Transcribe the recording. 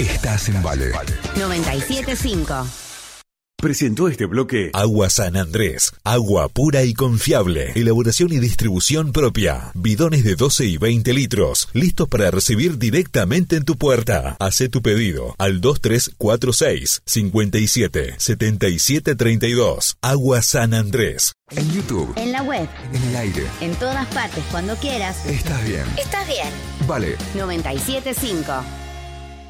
Estás en Vale. 97.5. Presentó este bloque Agua San Andrés, agua pura y confiable, elaboración y distribución propia, bidones de 12 y 20 litros, listos para recibir directamente en tu puerta. Hacé tu pedido al 2346 57 77 32. Agua San Andrés. en YouTube, En la web, en el aire. en todas partes, cuando quieras. Estás bien. Estás bien. Vale. 97.5.